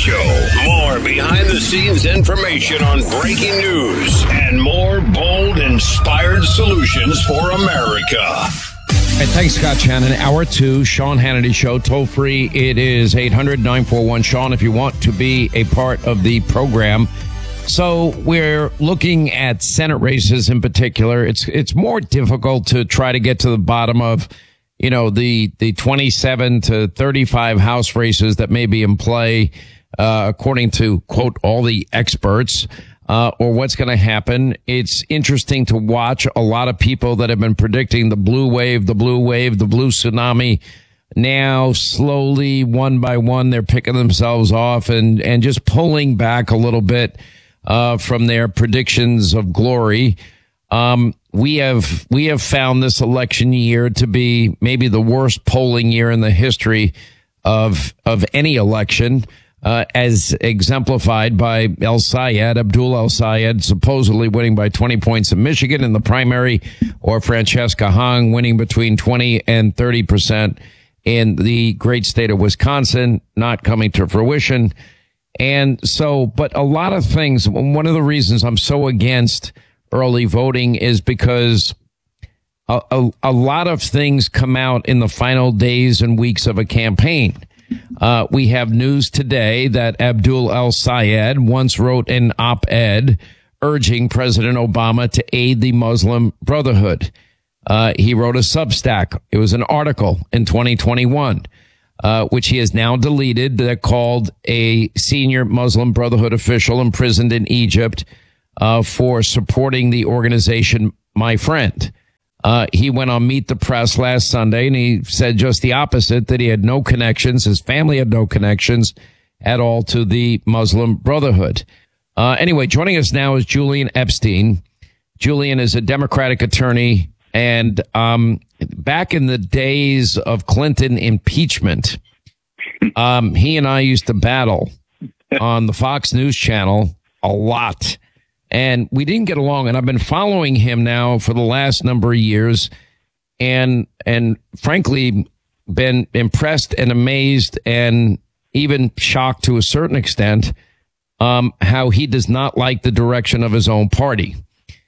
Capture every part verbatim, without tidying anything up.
Show. More behind-the-scenes information on breaking news and more bold, inspired solutions for America. Hey, thanks, Scott Shannon. Hour two, Sean Hannity Show. Toll free. It is eight hundred, nine four one, Sean if you want to be a part of the program. So we're looking at Senate races in particular. It's it's more difficult to try to get to the bottom of, you know, the the twenty-seven to thirty-five House races that may be in play, uh, according to, quote, all the experts. Uh, or what's going to happen. It's interesting to watch a lot of people that have been predicting the blue wave, the blue wave, the blue tsunami. Now, slowly, one by one, they're picking themselves off and, and just pulling back a little bit, uh, from their predictions of glory. Um, we have, we have found this election year to be maybe the worst polling year in the history of, of any election. Uh, as exemplified by El Sayed, Abdul El Sayed, supposedly winning by twenty points in Michigan in the primary, or Francesca Hong winning between twenty and thirty percent in the great state of Wisconsin, not coming to fruition. And so, but a lot of things, one of the reasons I'm so against early voting is because a, a, a lot of things come out in the final days and weeks of a campaign. Uh, we have news today that Abdul El Sayed once wrote an op-ed urging President Obama to aid the Muslim Brotherhood. Uh, he wrote a Substack. It was an article in twenty twenty-one, uh, which he has now deleted, that called a senior Muslim Brotherhood official imprisoned in Egypt, uh, for supporting the organization My Friend. Uh, he went on Meet the Press last Sunday, and he said just the opposite, that he had no connections. His family had no connections at all to the Muslim Brotherhood. Uh, anyway, joining us now is Julian Epstein. Julian is a Democratic attorney, and um, back in the days of Clinton impeachment, um, he and I used to battle on the Fox News channel a lot. And we didn't get along, and I've been following him now for the last number of years, and and frankly, been impressed and amazed and even shocked to a certain extent, um, how he does not like the direction of his own party.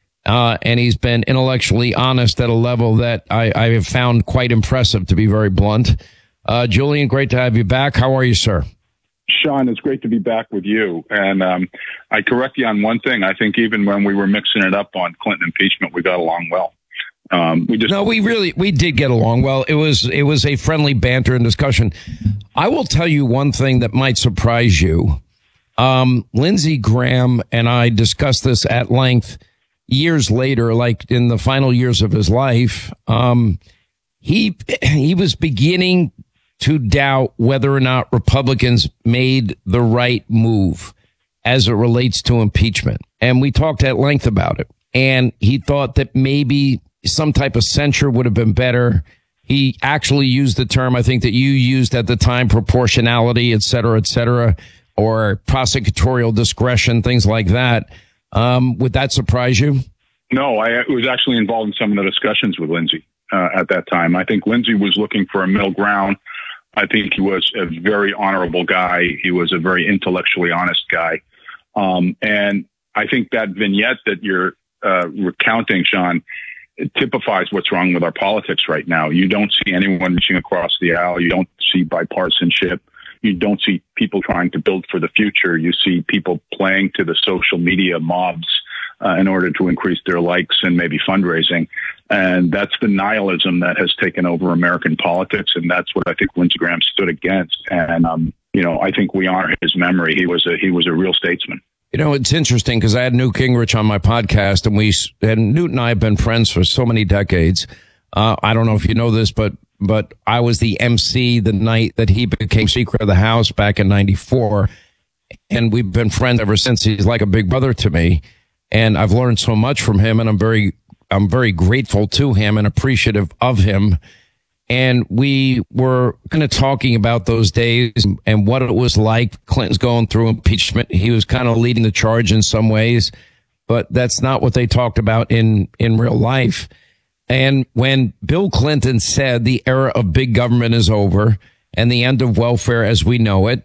Uh, and he's been intellectually honest at a level that I, I have found quite impressive, to be very blunt. Uh, Julian, great to have you back. How are you, sir? Sean, it's great to be back with you. And um, I correct you on one thing. I think even when we were mixing it up on Clinton impeachment, we got along well. Um, we just no, we really we did get along well. It was it was a friendly banter and discussion. I will tell you one thing that might surprise you. Um, Lindsey Graham and I discussed this at length years later, like in the final years of his life. Um, he he was beginning to doubt whether or not Republicans made the right move as it relates to impeachment. And we talked at length about it. And he thought that maybe some type of censure would have been better. He actually used the term, I think, that you used at the time, proportionality, et cetera, et cetera, or prosecutorial discretion, things like that. Um, would that surprise you? No, I was actually involved in some of the discussions with Lindsey uh, at that time. I think Lindsey was looking for a middle ground. I think he was a very honorable guy. He was a very intellectually honest guy. Um, and I think that vignette that you're uh, recounting, Sean, it typifies what's wrong with our politics right now. You don't see anyone reaching across the aisle. You don't see bipartisanship. You don't see people trying to build for the future. You see people playing to the social media mobs uh, in order to increase their likes and maybe fundraising. And that's the nihilism that has taken over American politics. And that's what I think Lindsey Graham stood against. And, um, you know, I think we honor his memory. He was a, he was a real statesman. You know, it's interesting because I had Newt Gingrich on my podcast, and we and Newt and I have been friends for so many decades. Uh, I don't know if you know this, but but I was the M C the night that he became Speaker of the House back in ninety-four. And we've been friends ever since. He's like a big brother to me. And I've learned so much from him, and I'm very I'm very grateful to him and appreciative of him. And we were kind of talking about those days and what it was like. Clinton's going through impeachment. He was kind of leading the charge in some ways, but that's not what they talked about in, in real life. And when Bill Clinton said the era of big government is over and the end of welfare as we know it,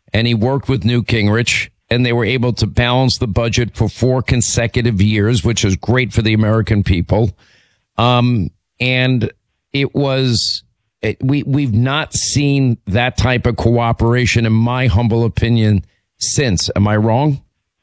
and he worked with Newt Gingrich, and they were able to balance the budget for four consecutive years, which is great for the American people. Um, and it was, it, we, we've not seen that type of cooperation, in my humble opinion, since. Am I wrong?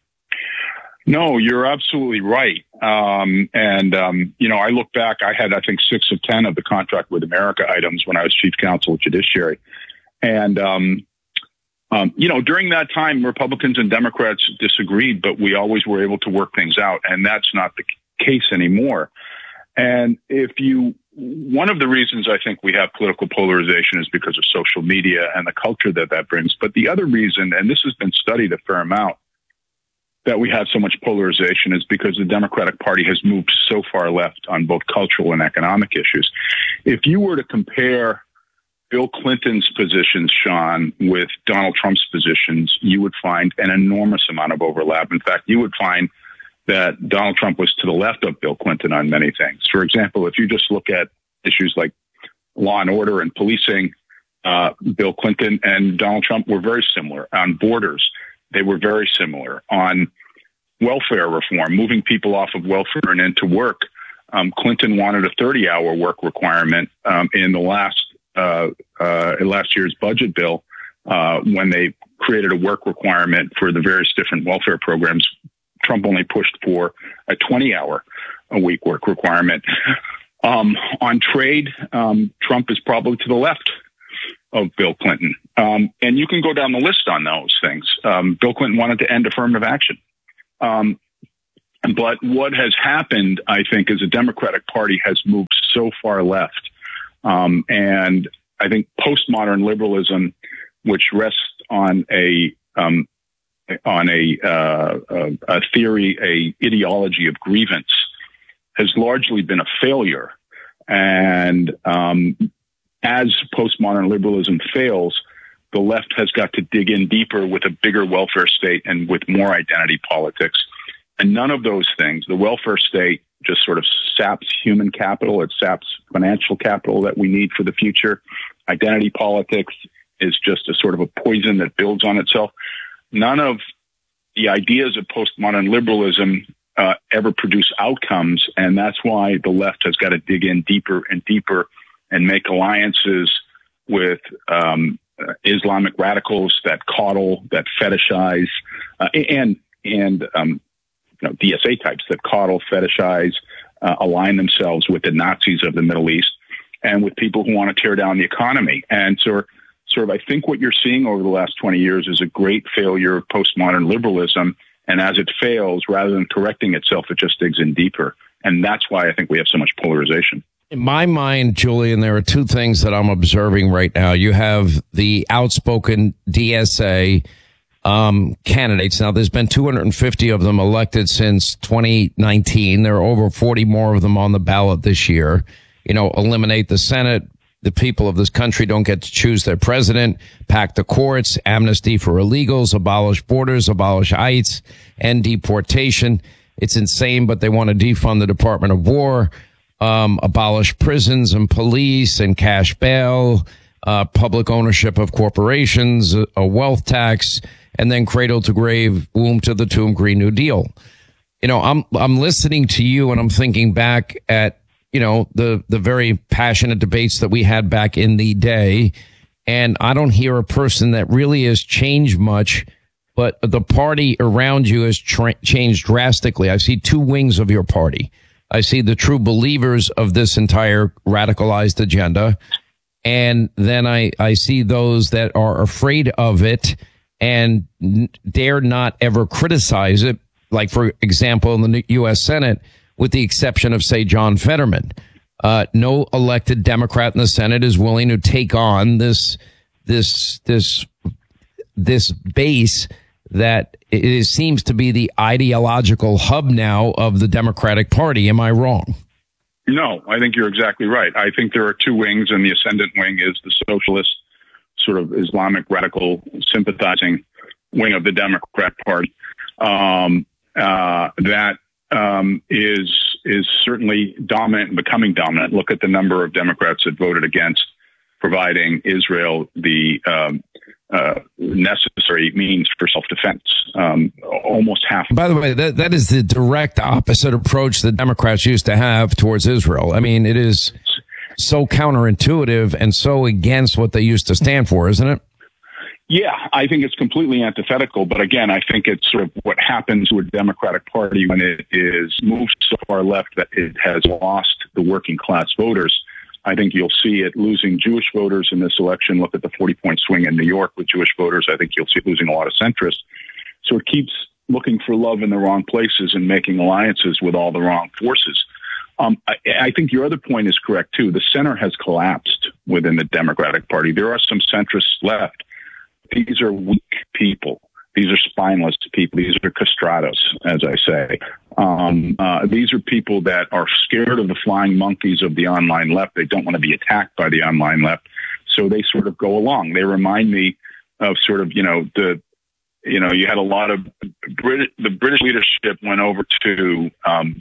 No, you're absolutely right. Um, and, um, you know, I look back, I had, I think, six of ten of the Contract with America items when I was chief counsel of Judiciary. And, um, um, you know, during that time, Republicans and Democrats disagreed, but we always were able to work things out. And that's not the case anymore. And if you, one of the reasons I think we have political polarization is because of social media and the culture that that brings. But the other reason, and this has been studied a fair amount, that we have so much polarization is because the Democratic Party has moved so far left on both cultural and economic issues. If you were to compare Bill Clinton's positions, Sean, with Donald Trump's positions, you would find an enormous amount of overlap. In fact, you would find that Donald Trump was to the left of Bill Clinton on many things. For example, if you just look at issues like law and order and policing, uh, Bill Clinton and Donald Trump were very similar. On borders, they were very similar. On welfare reform, moving people off of welfare and into work, um, Clinton wanted a thirty-hour work requirement um, in the last uh, uh, last year's budget bill uh, when they created a work requirement for the various different welfare programs. Trump only pushed for a twenty-hour a week work requirement. Um, on trade, um, Trump is probably to the left of Bill Clinton. Um, and you can go down the list on those things. Um, Bill Clinton wanted to end affirmative action. Um, but what has happened, I think, is the Democratic Party has moved so far left. Um, and I think postmodern liberalism, which rests on a um, on a, uh, a, a theory, a ideology of grievance, has largely been a failure. And um, as postmodern liberalism fails, the left has got to dig in deeper with a bigger welfare state and with more identity politics. And none of those things, the welfare state just sort of saps human capital. It saps financial capital that we need for the future. Identity politics is just a sort of a poison that builds on itself. None of the ideas of postmodern liberalism uh, ever produce outcomes. And that's why the left has got to dig in deeper and deeper and make alliances with um, uh, Islamic radicals that coddle, that fetishize, uh, and and um, you know, D S A types that coddle, fetishize, uh, align themselves with the Nazis of the Middle East, and with people who want to tear down the economy. And so, sort of, I think what you're seeing over the last twenty years is a great failure of postmodern liberalism. And as it fails, rather than correcting itself, it just digs in deeper. And that's why I think we have so much polarization. In my mind, Julian, there are two things that I'm observing right now. You have the outspoken D S A um, candidates. Now, there's been two hundred fifty of them elected since twenty nineteen. There are over forty more of them on the ballot this year. You know, eliminate the Senate. The people of this country don't get to choose their president. Pack the courts. Amnesty for illegals. Abolish borders. Abolish ICE. End deportation. It's insane, but they want to defund the Department of War. Um, abolish prisons and police and cash bail, uh, public ownership of corporations, a, a wealth tax, and then cradle to grave, womb to the tomb, Green New Deal. You know, I'm, I'm listening to you and I'm thinking back at, you know, the, the very passionate debates that we had back in the day. And I don't hear a person that really has changed much, but the party around you has tra- changed drastically. I see two wings of your party. I see the true believers of this entire radicalized agenda. And then I, I see those that are afraid of it and n- dare not ever criticize it. Like, for example, in the U S Senate, with the exception of, say, John Fetterman, uh, no elected Democrat in the Senate is willing to take on this, this, this, this base that it is, seems to be the ideological hub now of the Democratic Party. Am I wrong? No, I think you're exactly right. I think there are two wings, and the ascendant wing is the socialist, sort of Islamic radical sympathizing wing of the Democrat Party. Um, uh, that um, is is certainly dominant and becoming dominant. Look at the number of Democrats that voted against providing Israel the um, uh, necessary means for self-defense. Um, almost half. By the way, that that is the direct opposite approach that Democrats used to have towards Israel. I mean, it is so counterintuitive and so against what they used to stand for, isn't it? Yeah, I think it's completely antithetical. But again, I think it's sort of what happens with the Democratic Party when it is moved so far left that it has lost the working class voters. I think you'll see it losing Jewish voters in this election. Look at the forty-point swing in New York with Jewish voters. I think you'll see it losing a lot of centrists. So it keeps looking for love in the wrong places and making alliances with all the wrong forces. Um, I, I think your other point is correct, too. The center has collapsed within the Democratic Party. There are some centrists left. These are weak people. These are spineless people. These are castrados, as I say. Um, uh, these are people that are scared of the flying monkeys of the online left. They don't want to be attacked by the online left. So they sort of go along. They remind me of sort of, you know, the, you know, you had a lot of Brit- the British leadership went over to, um,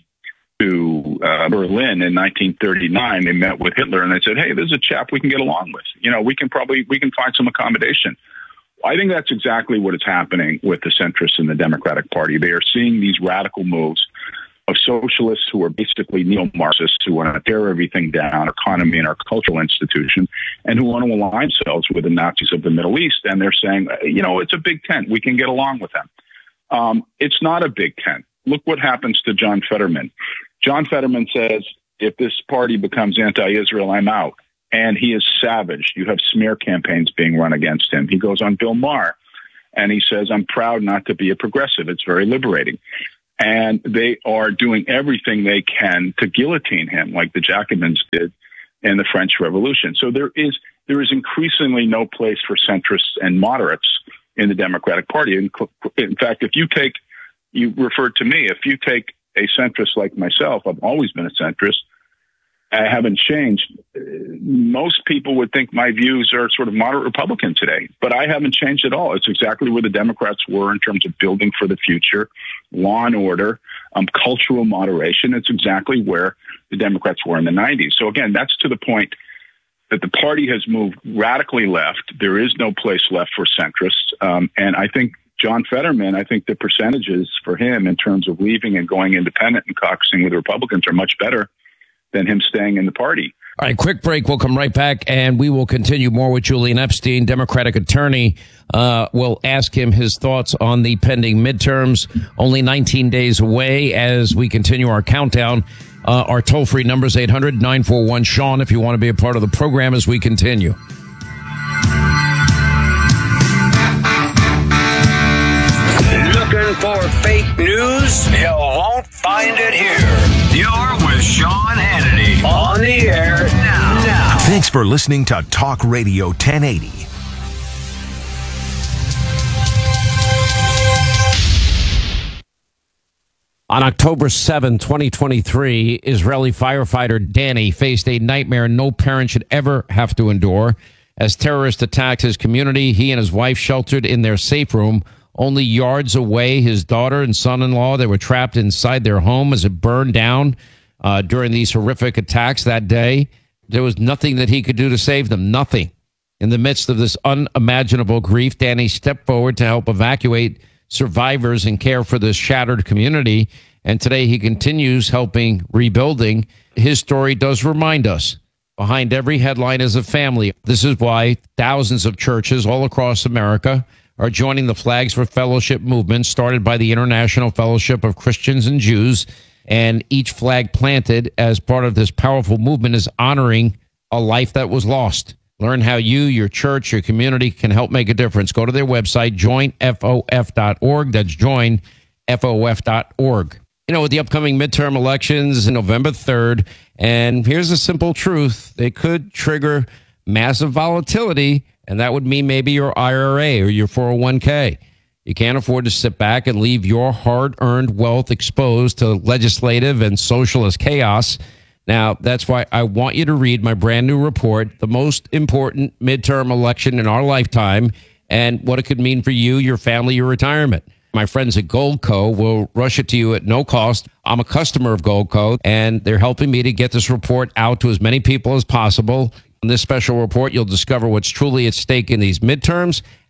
to uh, Berlin in nineteen thirty-nine. They met with Hitler and they said, hey, there's a chap we can get along with. You know, we can probably, we can find some accommodation. I think that's exactly what is happening with the centrists in the Democratic Party. They are seeing these radical moves of socialists who are basically neo-Marxists who want to tear everything down, our economy and our cultural institution, and who want to align themselves with the Nazis of the Middle East. And they're saying, you know, it's a big tent. We can get along with them. Um, it's not a big tent. Look what happens to John Fetterman. John Fetterman says, if this party becomes anti-Israel, I'm out. And he is savage. You have smear campaigns being run against him. He goes on Bill Maher and he says, I'm proud not to be a progressive. It's very liberating. And they are doing everything they can to guillotine him, like the Jacobins did in the French Revolution. So there is there is increasingly no place for centrists and moderates in the Democratic Party. In, in fact, if you take, you referred to me, if you take a centrist like myself, I've always been a centrist, I haven't changed. Most people would think my views are sort of moderate Republican today, but I haven't changed at all. It's exactly where the Democrats were in terms of building for the future, law and order, um, cultural moderation. It's exactly where the Democrats were in the nineties. So again, that's to the point that the party has moved radically left. There is no place left for centrists. Um, and I think John Fetterman, I think the percentages for him in terms of leaving and going independent and caucusing with the Republicans are much better than him staying in the party. All right, quick break. We'll come right back, and we will continue more with Julian Epstein, Democratic attorney. Uh, we'll ask him his thoughts on the pending midterms, only nineteen days away as we continue our countdown. Uh, our toll-free number is eight hundred nine four one Sean if you want to be a part of the program as we continue. Looking for fake news? You won't find it here. You're with Sean Hannity on the air now. now. Thanks for listening to Talk Radio ten eighty. On October seventh, twenty twenty-three, Israeli firefighter Danny faced a nightmare no parent should ever have to endure. As terrorists attacked his community, he and his wife sheltered in their safe room. Only yards away, his daughter and son-in-law, they were trapped inside their home as it burned down uh, during these horrific attacks that day. There was nothing that he could do to save them, nothing. In the midst of this unimaginable grief, Danny stepped forward to help evacuate survivors and care for this shattered community. And today he continues helping rebuilding. His story does remind us, behind every headline is a family. This is why thousands of churches all across America are joining the Flags for Fellowship movement started by the International Fellowship of Christians and Jews. And each flag planted as part of this powerful movement is honoring a life that was lost. Learn how you, your church, your community can help make a difference. Go to their website, join F O F dot org. That's join F O F dot org. You know, with the upcoming midterm elections November third, and here's a simple truth, they could trigger massive volatility. And that would mean maybe your I R A or your four oh one k. You can't afford to sit back and leave your hard-earned wealth exposed to legislative and socialist chaos. Now, that's why I want you to read my brand new report, The Most Important Midterm Election in Our Lifetime, and what it could mean for you, your family, your retirement. My friends at Goldco will rush it to you at no cost. I'm a customer of Goldco, and they're helping me to get this report out to as many people as possible. In this special report, you'll discover what's truly at stake in these midterms,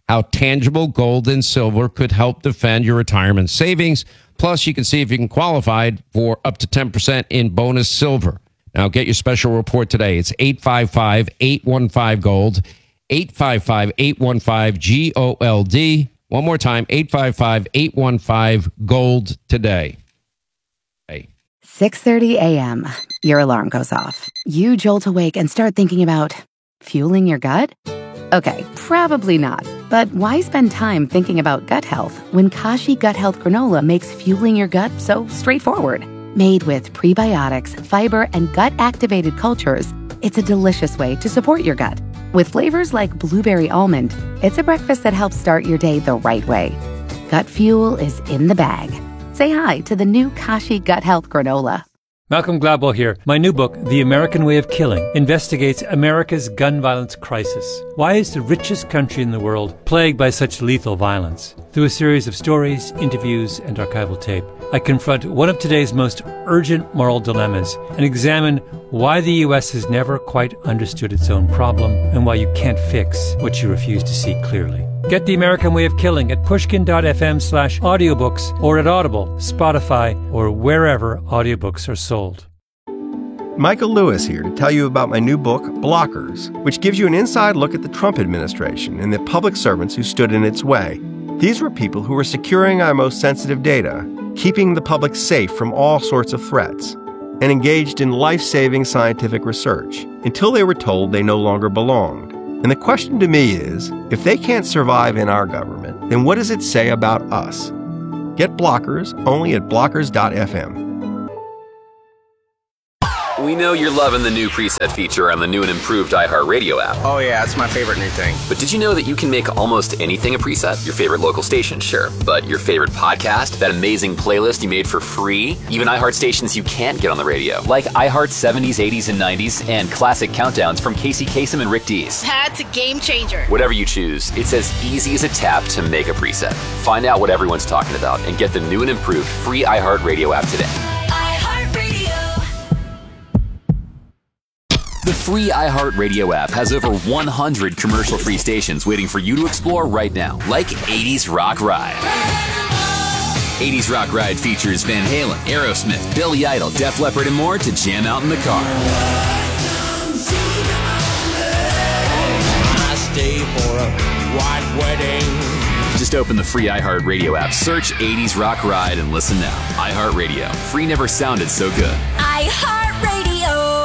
how tangible gold and silver could help defend your retirement savings. Plus, you can see if you can qualify for up to ten percent in bonus silver. Now, get your special report today. It's eight five five, eight one five, GOLD, eight five five, eight one five, G O L D. One more time, eight five five, eight one five, GOLD today. Hey. six thirty a.m. Your alarm goes off. You jolt awake and start thinking about fueling your gut? Okay, probably not. But why spend time thinking about gut health when Kashi Gut Health Granola makes fueling your gut so straightforward? Made with prebiotics, fiber, and gut-activated cultures, it's a delicious way to support your gut. With flavors like blueberry almond, it's a breakfast that helps start your day the right way. Gut fuel is in the bag. Say hi to the new Kashi Gut Health Granola. Malcolm Gladwell here. My new book, The American Way of Killing, investigates America's gun violence crisis. Why is the richest country in the world plagued by such lethal violence? Through a series of stories, interviews, and archival tape, I confront one of today's most urgent moral dilemmas and examine why the U S has never quite understood its own problem and why you can't fix what you refuse to see clearly. Get The American Way of Killing at pushkin.fm slash audiobooks or at Audible, Spotify, or wherever audiobooks are sold. Michael Lewis here to tell you about my new book, Blockers, which gives you an inside look at the Trump administration and the public servants who stood in its way. These were people who were securing our most sensitive data, keeping the public safe from all sorts of threats, and engaged in life-saving scientific research until they were told they no longer belonged. And the question to me is, if they can't survive in our government, then what does it say about us? Get Blockers only at blockers dot f m. We know you're loving the new preset feature on the new and improved iHeartRadio app. Oh yeah, it's my favorite new thing. But did you know that you can make almost anything a preset? Your favorite local station, sure. But your favorite podcast, that amazing playlist you made for free, even iHeart stations you can't get on the radio, like iHeart seventies, eighties, and nineties, and classic countdowns from Casey Kasem and Rick Dees. That's a game changer. Whatever you choose, it's as easy as a tap to make a preset. Find out what everyone's talking about and get the new and improved free iHeartRadio app today. The free iHeartRadio app has over one hundred commercial-free stations waiting for you to explore right now, like eighties Rock Ride. eighties Rock Ride features Van Halen, Aerosmith, Billy Idol, Def Leppard, and more to jam out in the car. I stay for a white wedding. Just open the free iHeartRadio app, search eighties Rock Ride, and listen now. iHeartRadio. Free never sounded so good. iHeartRadio.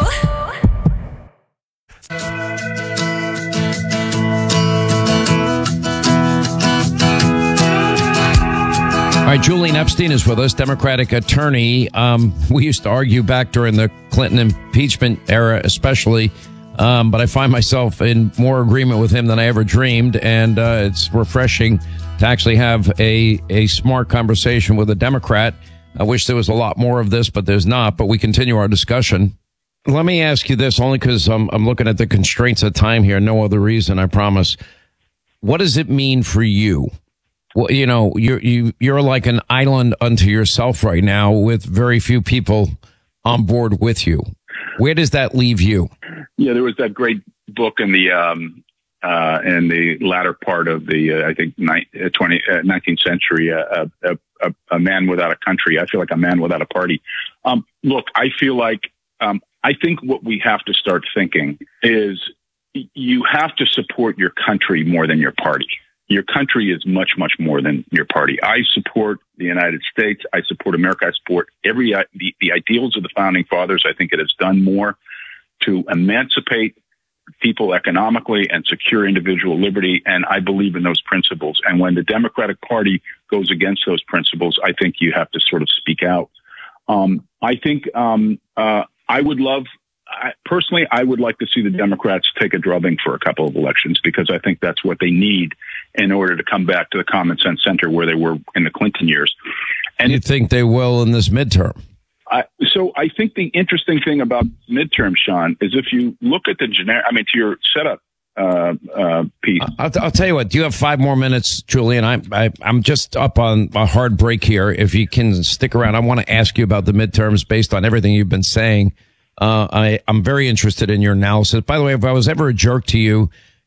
All right, Julian Epstein is with us, Democratic attorney. Um, we used to argue back during the Clinton impeachment era, especially, um, but I find myself in more agreement with him than I ever dreamed, and uh, it's refreshing to actually have a, a smart conversation with a Democrat. I wish there was a lot more of this, but there's not, but we continue our discussion. Let me ask you this, only because I'm, I'm looking at the constraints of time here, no other reason, I promise. What does it mean for you? Well, you know, you're, you, you're like an island unto yourself right now with very few people on board with you. Where does that leave you? Yeah, there was that great book in the um, uh, in the latter part of the, uh, I think, nineteenth century, uh, a, a, a man without a country. I feel like a man without a party. Um, look, I feel like um, I think what we have to start thinking is you have to support your country more than your party. Your country is much, much more than your party. I support the United States. I support America. I support every uh, the, the ideals of the founding fathers. I think it has done more to emancipate people economically and secure individual liberty. And I believe in those principles. And when the Democratic Party goes against those principles, I think you have to sort of speak out. Um, I think um, uh, I would love. I, personally, I would like to see the Democrats take a drubbing for a couple of elections because I think that's what they need in order to come back to the common sense center where they were in the Clinton years. And you think they will in this midterm? I, so I think the interesting thing about midterm, Sean, is if you look at the generic, I mean, to your setup uh, uh, piece. I'll, I'll tell you what, do you have five more minutes, Julian? I, I, I'm just up on a hard break here. If you can stick around, I want to ask you about the midterms based on everything you've been saying. Uh, I, I'm very interested in your analysis. By the way, if I was ever a jerk to you,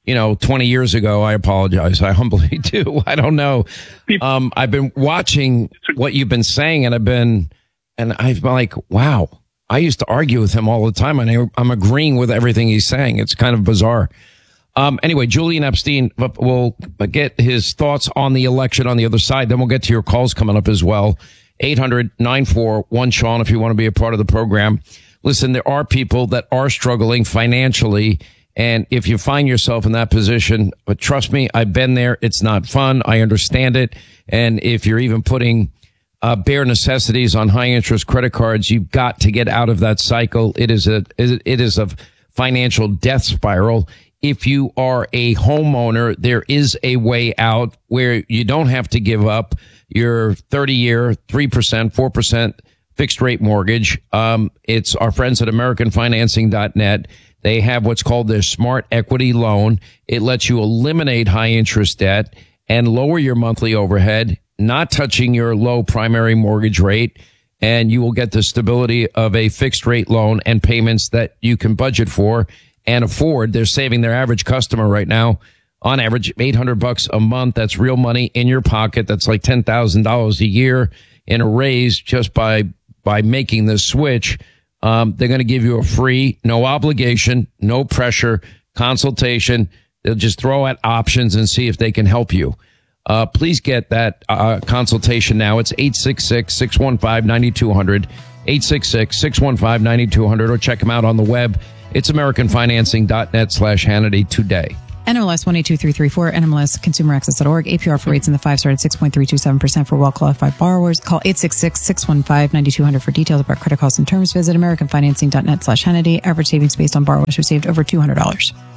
you know, twenty years ago. I apologize. I humbly do. I don't know. Um, I've been watching what you've been saying, and I've been, and I've been like, wow, I used to argue with him all the time, and I, I'm agreeing with everything he's saying. It's kind of bizarre. Um, anyway, Julian Epstein will get his thoughts on the election on the other side. Then we'll get to your calls coming up as well. eight hundred nine four one Sean if you want to be a part of the program. Listen, there are people that are struggling financially. And if you find yourself in that position, but trust me, I've been there. It's not fun. I understand it. And if you're even putting uh, bare necessities on high interest credit cards, you've got to get out of that cycle. It is a, it is a financial death spiral. If you are a homeowner, there is a way out where you don't have to give up your thirty year, three percent, four percent fixed rate mortgage. Um, it's our friends at American Financing dot net. They have what's called their Smart Equity Loan. It lets you eliminate high interest debt and lower your monthly overhead, not touching your low primary mortgage rate. And you will get the stability of a fixed rate loan and payments that you can budget for and afford. They're saving their average customer right now, on average, eight hundred bucks a month. That's real money in your pocket. That's like ten thousand dollars a year in a raise just by, by making this switch. Um, they're going to give you a free, no obligation, no pressure consultation. They'll just throw out options and see if they can help you. Uh, please get that uh, consultation now. It's eight six six, six one five, nine two zero zero, eight six six, six one five, nine two zero zero, or check them out on the web. It's American Financing dot net slash Hannity today. N M L S one eight two three three four, N M L S consumer access dot org. A P R for rates in the five star at six point three two seven percent for well-qualified borrowers. Call eight six six, six one five, nine two zero zero for details about credit costs and terms. Visit American Financing dot net slash Hannity. Average savings based on borrowers who saved over two hundred dollars.